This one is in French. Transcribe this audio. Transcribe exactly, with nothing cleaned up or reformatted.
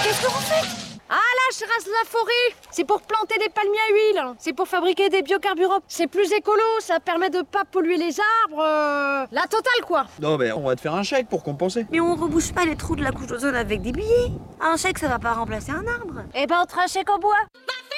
Qu'est-ce que vous faites? Ah là, je rase la forêt. C'est pour planter des palmiers à huile. C'est pour fabriquer des biocarburants. C'est plus écolo, ça permet de pas polluer les arbres. Euh... La totale, quoi. Non, mais on va te faire un chèque pour compenser. Mais on rebouche pas les trous de la couche d'ozone avec des billets. Un chèque, ça va pas remplacer un arbre. Eh ben, on te fera un chèque en bois.